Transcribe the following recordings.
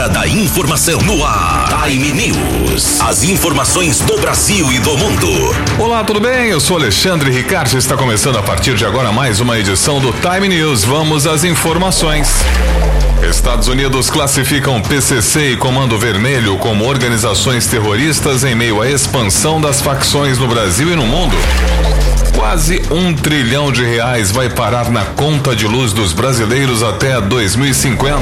hora da informação no ar. Time News. As informações do Brasil e do mundo. Olá, tudo bem? Eu sou Alexandre Ricardo. Está começando a partir de agora mais uma edição do Time News. Vamos às informações. Estados Unidos classificam PCC e Comando Vermelho como organizações terroristas em meio à expansão das facções no Brasil e no mundo. Quase R$1 trilhão vai parar na conta de luz dos brasileiros até 2050.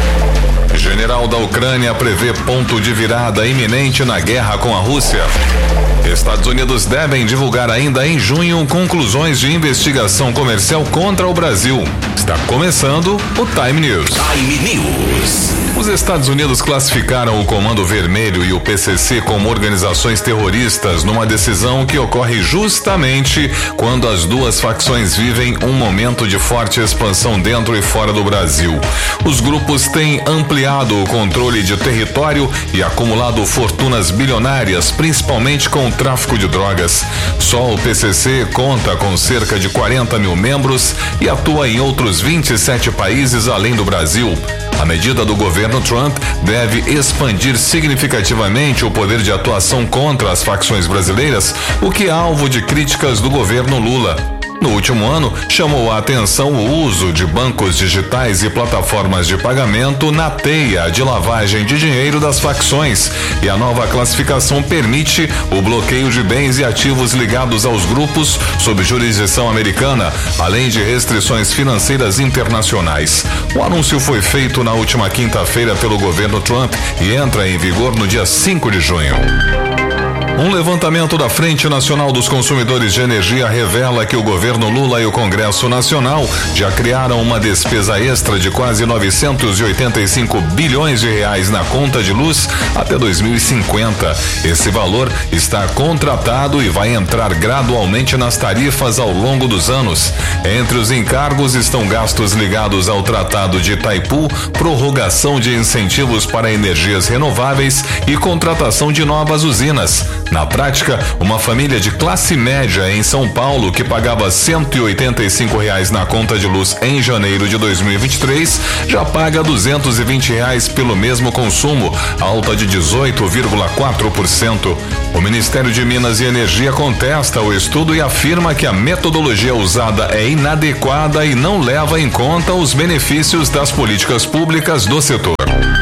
General da Ucrânia prevê ponto de virada iminente na guerra com a Rússia. Estados Unidos devem divulgar ainda em junho conclusões de investigação comercial contra o Brasil. Está começando o Time News. Time News. Os Estados Unidos classificaram o Comando Vermelho e o PCC como organizações terroristas numa decisão que ocorre justamente quando as duas facções vivem um momento de forte expansão dentro e fora do Brasil. Os grupos têm ampliado o controle de território e acumulado fortunas bilionárias, principalmente com o tráfico de drogas. Só o PCC conta com cerca de 40 mil membros e atua em outros 27 países além do Brasil. A medida do governo Trump deve expandir significativamente o poder de atuação contra as facções brasileiras, o que é alvo de críticas do governo Lula. No último ano, chamou a atenção o uso de bancos digitais e plataformas de pagamento na teia de lavagem de dinheiro das facções, e a nova classificação permite o bloqueio de bens e ativos ligados aos grupos sob jurisdição americana, além de restrições financeiras internacionais. O anúncio foi feito na última quinta-feira pelo governo Trump e entra em vigor no dia 5 de junho. Um levantamento da Frente Nacional dos Consumidores de Energia revela que o governo Lula e o Congresso Nacional já criaram uma despesa extra de quase R$985 bilhões na conta de luz até 2050. Esse valor está contratado e vai entrar gradualmente nas tarifas ao longo dos anos. Entre os encargos estão gastos ligados ao Tratado de Itaipu, prorrogação de incentivos para energias renováveis e contratação de novas usinas. Na prática, uma família de classe média em São Paulo que pagava R$185 na conta de luz em janeiro de 2023 já paga R$220 pelo mesmo consumo, alta de 18,4%. O Ministério de Minas e Energia contesta o estudo e afirma que a metodologia usada é inadequada e não leva em conta os benefícios das políticas públicas do setor.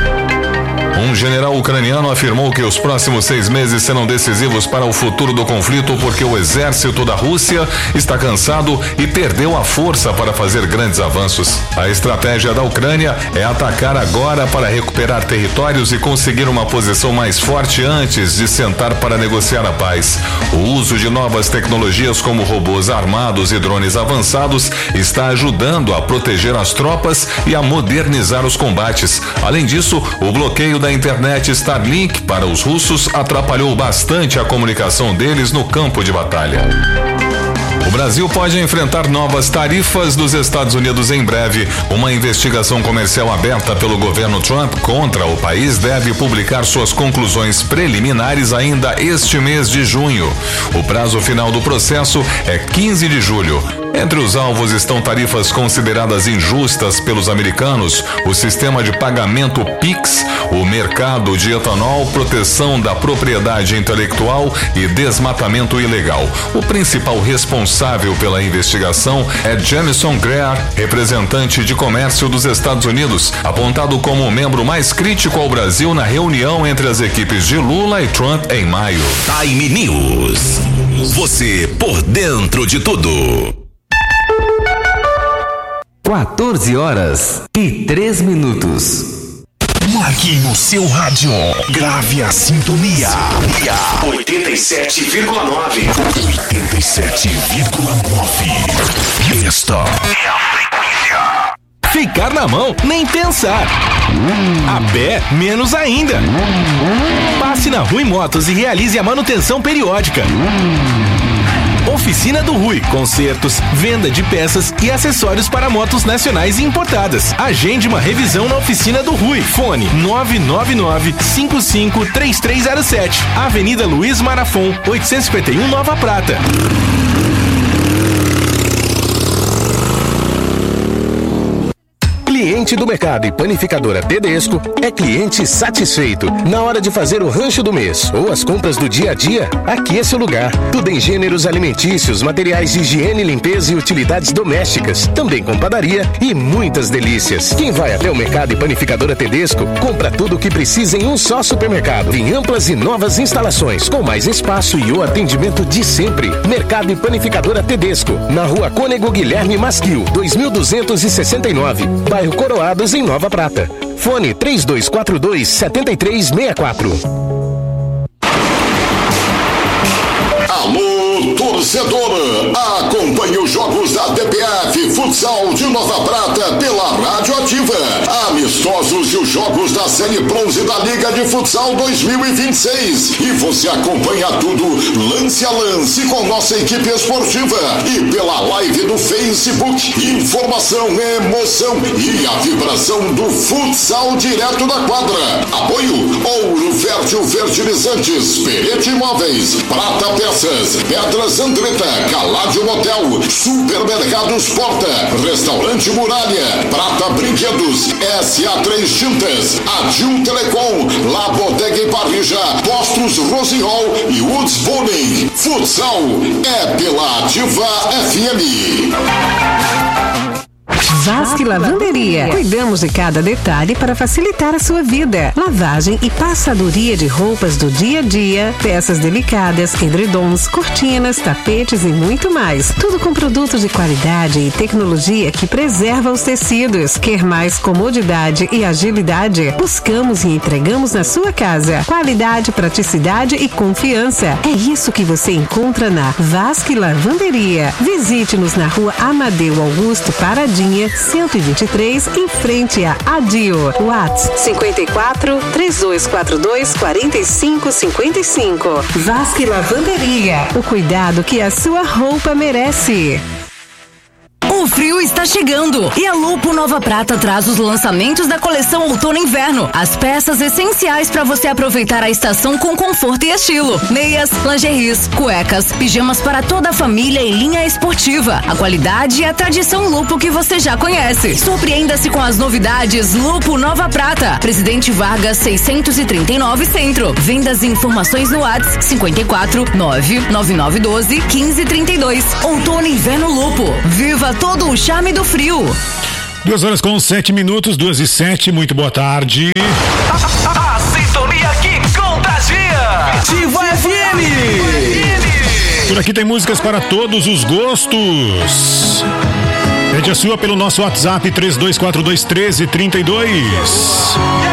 Um general ucraniano afirmou que os próximos 6 meses serão decisivos para o futuro do conflito porque o exército da Rússia está cansado e perdeu a força para fazer grandes avanços. A estratégia da Ucrânia é atacar agora para recuperar territórios e conseguir uma posição mais forte antes de sentar para negociar a paz. O uso de novas tecnologias como robôs armados e drones avançados está ajudando a proteger as tropas e a modernizar os combates. Além disso, o bloqueio da internet Starlink para os russos atrapalhou bastante a comunicação deles no campo de batalha. O Brasil pode enfrentar novas tarifas dos Estados Unidos em breve. Uma investigação comercial aberta pelo governo Trump contra o país deve publicar suas conclusões preliminares ainda este mês de junho. O prazo final do processo é 15 de julho. Entre os alvos estão tarifas consideradas injustas pelos americanos, o sistema de pagamento PIX, o mercado de etanol, proteção da propriedade intelectual e desmatamento ilegal. O principal responsável pela investigação é Jamieson Greer, representante de comércio dos Estados Unidos, apontado como o membro mais crítico ao Brasil na reunião entre as equipes de Lula e Trump em maio. Time News. Você por dentro de tudo. 14h03. Marque no seu rádio. Grave a sintonia. 87,9. 87,9. Esta é a frequência. Ficar na mão, nem pensar. A pé, menos ainda. Passe na Rui Motos e realize a manutenção periódica. Oficina do Rui, consertos, venda de peças e acessórios para motos nacionais e importadas. Agende uma revisão na Oficina do Rui. Fone 999-553307. Avenida Luiz Marafon, 851 Nova Prata. Cliente do Mercado e Panificadora Tedesco é cliente satisfeito. Na hora de fazer o rancho do mês ou as compras do dia a dia, aqui é seu lugar. Tudo em gêneros alimentícios, materiais de higiene, limpeza e utilidades domésticas. Também com padaria e muitas delícias. Quem vai até o Mercado e Panificadora Tedesco, compra tudo o que precisa em um só supermercado. Em amplas e novas instalações, com mais espaço e o atendimento de sempre. Mercado e Panificadora Tedesco, na Rua Cônego Guilherme Masquil, 2269, bairro Coroados, em Nova Prata. Fone 3242-7364. Alô, torcedor! Acompanhe os jogos da DPF Futsal de Nova Prata pela Rádio Ativa. Amistosos e os jogos da Série Bronze da Liga de Futsal 2026. E você acompanha tudo lance a lance com nossa equipe esportiva e pela live do Facebook. Informação, emoção e a vibração do futsal direto da quadra. Apoio Ouro Fértil Fertilizantes, Perete Imóveis, Prata Peças, Pedras Andretta, Caládio Motel, Supermercados Porta, Restaurante Muralha, Prata Brinquedos, SA3 Tintas, Adil Telecom, La Bodega e Parrija, Postos Rosinhol e Woods Bowling. Futsal é pela Ativa FM. Vasque Lavanderia. Cuidamos de cada detalhe para facilitar a sua vida. Lavagem e passadoria de roupas do dia a dia, peças delicadas, edredons, cortinas, tapetes e muito mais. Tudo com produtos de qualidade e tecnologia que preserva os tecidos. Quer mais comodidade e agilidade? Buscamos e entregamos na sua casa. Qualidade, praticidade e confiança. É isso que você encontra na Vasque Lavanderia. Visite-nos na Rua Amadeu Augusto Paradinha, 123, em frente a Adio. WhatsApp 54 3242 4555. Vasque Lavanderia. O cuidado que a sua roupa merece. O frio está chegando e a Lupo Nova Prata traz os lançamentos da coleção Outono e Inverno. As peças essenciais para você aproveitar a estação com conforto e estilo. Meias, lingeries, cuecas, pijamas para toda a família e linha esportiva. A qualidade e a tradição Lupo que você já conhece. Surpreenda-se com as novidades Lupo Nova Prata. Presidente Vargas 639 Centro. Vendas e informações no WhatsApp 54 99912 1532. Outono e Inverno Lupo. Viva todo o charme do frio. 2h07, 2h07, muito boa tarde. A sintonia que contagia. Ativa FM. Por aqui tem músicas para todos os gostos. Pede a sua pelo nosso WhatsApp 32421332.